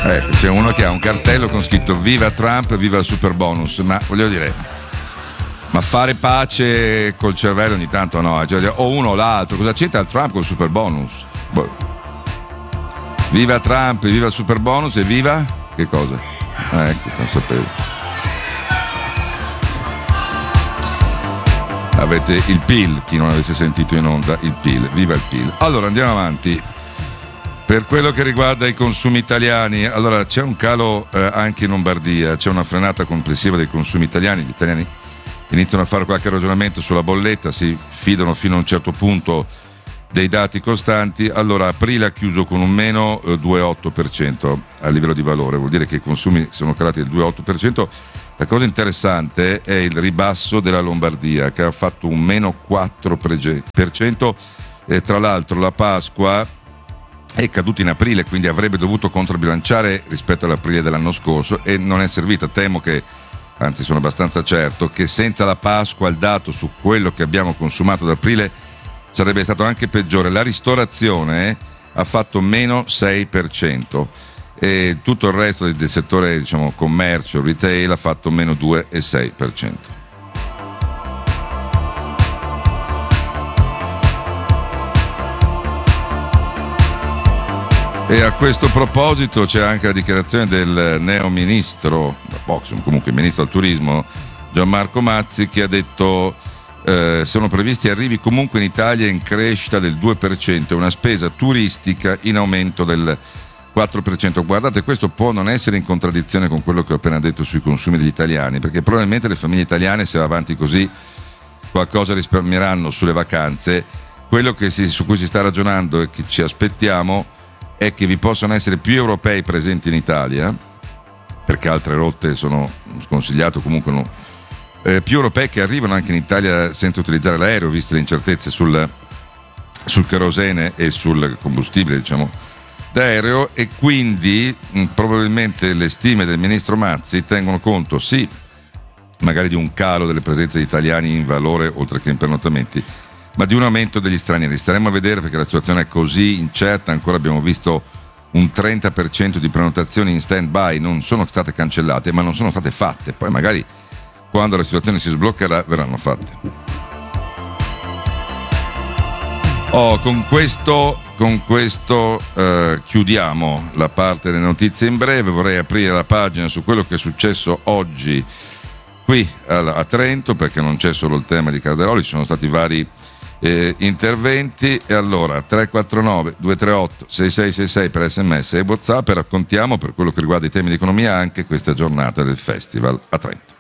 C'è uno che ha un cartello con scritto viva Trump, viva il super bonus, ma voglio dire, ma fare pace col cervello ogni tanto no, cioè, o uno o l'altro, cosa c'entra il Trump col super bonus? Viva Trump, viva il super bonus e viva che cosa? Ecco, non sapevo. Avete il PIL, chi non avesse sentito in onda il PIL, viva il PIL. Allora andiamo avanti. Per quello che riguarda i consumi italiani, allora c'è un calo anche in Lombardia, c'è una frenata complessiva dei consumi italiani, gli italiani iniziano a fare qualche ragionamento sulla bolletta, si fidano fino a un certo punto dei dati costanti. Allora aprile ha chiuso con un meno 2,8% a livello di valore, vuol dire che i consumi sono calati del 2,8%. La cosa interessante è il ribasso della Lombardia che ha fatto un meno 4%, e tra l'altro la Pasqua è caduta in aprile, quindi avrebbe dovuto controbilanciare rispetto all'aprile dell'anno scorso e non è servita. Temo che, anzi sono abbastanza certo, che senza la Pasqua il dato su quello che abbiamo consumato ad aprile sarebbe stato anche peggiore. La ristorazione ha fatto meno 6% e tutto il resto del settore, diciamo, commercio, retail ha fatto meno 2,6%. E a questo proposito c'è anche la dichiarazione del neo ministro, comunque ministro al turismo, Gianmarco Mazzi, che ha detto sono previsti arrivi comunque in Italia in crescita del 2% e una spesa turistica in aumento del 4%. Guardate, questo può non essere in contraddizione con quello che ho appena detto sui consumi degli italiani, perché probabilmente le famiglie italiane, se va avanti così, qualcosa risparmieranno sulle vacanze. Quello su cui si sta ragionando e che ci aspettiamo è che vi possano essere più europei presenti in Italia, perché altre rotte sono sconsigliate, comunque no, più europei che arrivano anche in Italia senza utilizzare l'aereo, viste le incertezze sul kerosene e sul combustibile, diciamo, d'aereo, e quindi probabilmente le stime del ministro Mazzi tengono conto sì magari di un calo delle presenze di italiani in valore oltre che in pernottamenti, ma di un aumento degli stranieri. Staremo a vedere, perché la situazione è così incerta. Ancora abbiamo visto un 30% di prenotazioni in stand-by, non sono state cancellate ma non sono state fatte, poi magari quando la situazione si sbloccherà verranno fatte. Con questo chiudiamo la parte delle notizie in breve. Vorrei aprire la pagina su quello che è successo oggi qui a Trento, perché non c'è solo il tema di Calderoli, ci sono stati vari interventi. E allora 349 238 6666 per SMS e WhatsApp, e raccontiamo, per quello che riguarda i temi di economia, anche questa giornata del festival a Trento.